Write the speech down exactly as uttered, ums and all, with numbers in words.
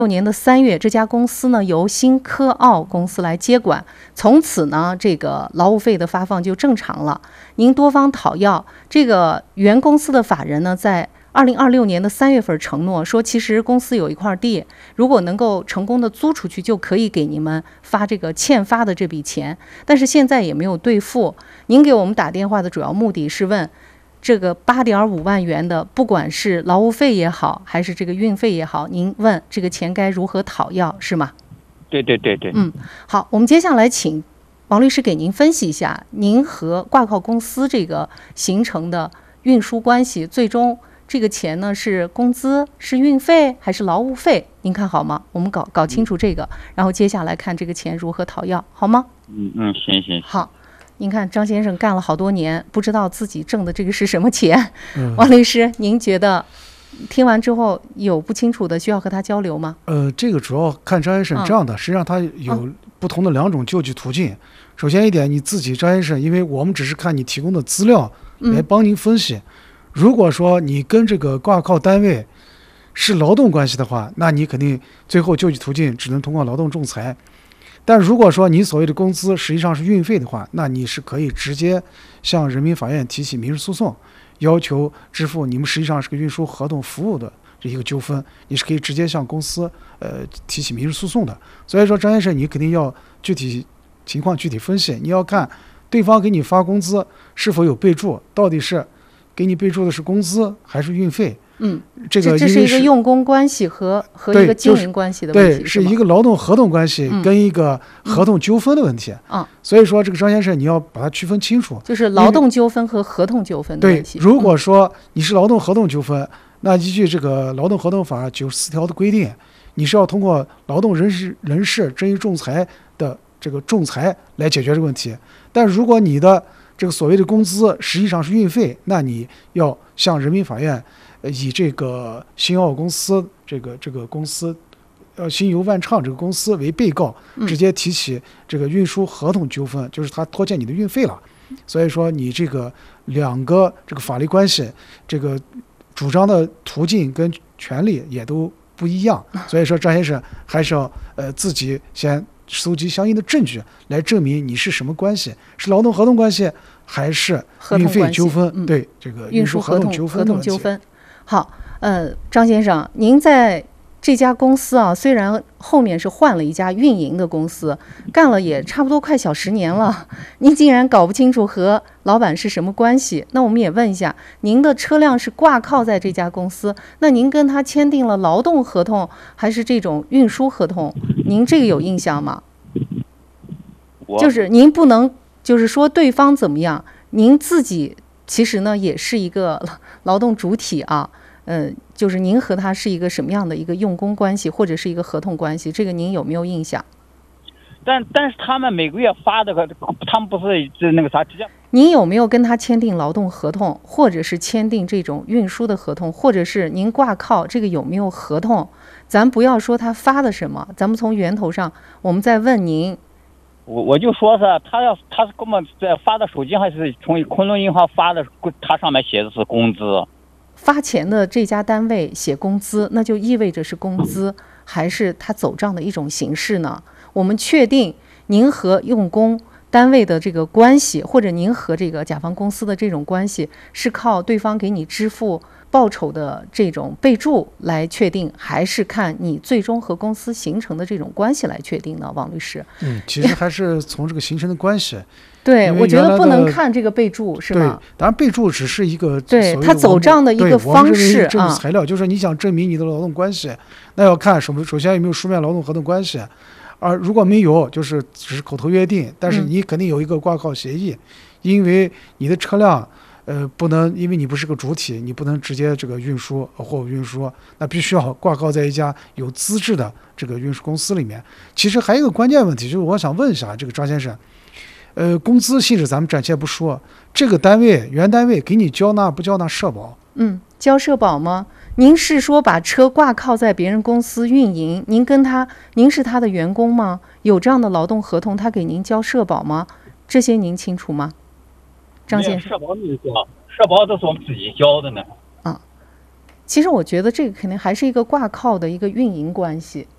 六年的三月，这家公司呢由新科奥公司来接管，从此呢这个劳务费的发放就正常了。您多方讨要，这个原公司的法人呢在二零二六年的三月份承诺说，其实公司有一块地，如果能够成功的租出去，就可以给你们发这个欠发的这笔钱，但是现在也没有兑付。您给我们打电话的主要目的是问，这个八点五万元的，不管是劳务费也好，还是这个运费也好，您问这个钱该如何讨要，是吗？ 对对对对。 嗯，好，我们接下来请王律师给您分析一下，您和挂靠公司这个形成的运输关系，最终这个钱呢是工资、是运费还是劳务费？您看好吗？我们搞搞清楚这个，然后接下来看这个钱如何讨要，好吗？ 嗯嗯，行行。 好。您看张先生干了好多年，不知道自己挣的这个是什么钱。 嗯、 王律师，您觉得听完之后有不清楚的需要和他交流吗？ 呃，这个主要看张先生这样的，嗯、实际上他有不同的两种救济途径。嗯、首先一点，你自己张先生，因为我们只是看你提供的资料来帮您分析。嗯、如果说你跟这个挂靠单位是劳动关系的话，那你肯定最后救济途径只能通过劳动仲裁。但如果说你所谓的工资实际上是运费的话，那你是可以直接向人民法院提起民事诉讼，要求支付你们实际上是个运输合同服务的这一个纠纷，你是可以直接向公司呃提起民事诉讼的。所以说张先生，你肯定要具体情况具体分析，你要看对方给你发工资是否有备注，到底是给你备注的是工资还是运费。 嗯， 这个这是一个用工关系和和一个经营关系的问题， 对，是一个劳动合同关系跟一个合同纠纷的问题。 嗯， 所以说这个张先生你要把它区分清楚， 就是劳动纠纷和合同纠纷的问题。 对，如果说你是劳动合同纠纷，嗯、那依据这个劳动合同法九十四条的规定，你是要通过劳动人事人事争议仲裁的这个仲裁来解决这个问题。但如果你的这个所谓的工资实际上是运费，那你要向人民法院。以这个新奥公司这个这个公司，呃，新邮万畅这个公司为被告，直接提起这个运输合同纠纷，就是他拖欠你的运费了。所以说你这个两个这个法律关系，这个主张的途径跟权利也都不一样。所以说张先生还是要呃自己先搜集相应的证据来证明你是什么关系，是劳动合同关系还是运费纠纷？ 嗯、 对，这个运输合同纠纷的问题。 好，呃，张先生，您在这家公司啊，虽然后面是换了一家运营的公司，干了也差不多快小十年了，您竟然搞不清楚和老板是什么关系？那我们也问一下，您的车辆是挂靠在这家公司，那您跟他签订了劳动合同还是这种运输合同？您这个有印象吗？就是您不能就是说对方怎么样，您自己其实呢也是一个劳动主体啊。呃，就是您和他是一个什么样的一个用工关系，或者是一个合同关系，这个您有没有印象？ 但但是他们每个月发的，他们不是那个啥直接。 您有没有跟他签订劳动合同，或者是签订这种运输的合同，或者是您挂靠这个有没有合同？咱不要说他发的什么，咱们从源头上，我们再问您。 我我就说是他要他是给我们在发的手机还是从昆仑银行发的，他上面写的是工资。 发钱的这家单位写工资，那就意味着是工资，还是他走账的一种形式呢？我们确定您和用工单位的这个关系，或者您和这个甲方公司的这种关系，是靠对方给你支付报酬的这种备注来确定，还是看你最终和公司形成的这种关系来确定呢？王律师， 嗯，其实还是从这个形成的关系。 对，我觉得不能看这个备注，是吗？ 对，当然备注只是一个对他走账的一个方式啊，材料，就是你想证明你的劳动关系，那要看什么？首先有没有书面劳动合同关系，而如果没有，就是只是口头约定，但是你肯定有一个挂靠协议，嗯、因为你的车辆，呃，不能，因为你不是个主体，你不能直接这个运输货物运输，那必须要挂靠在一家有资质的这个运输公司里面。其实还有一个关键问题，就是我想问一下这个张先生。呃，工资性质咱们暂且不说，这个单位原单位给你交纳不交纳社保？ 嗯，交社保吗？您是说把车挂靠在别人公司运营，您跟他，您是他的员工吗？有这样的劳动合同，他给您交社保吗？这些您清楚吗？张先生， 社保没有交，社保都是我们自己交的呢。 啊，其实我觉得这个肯定还是一个挂靠的一个运营关系。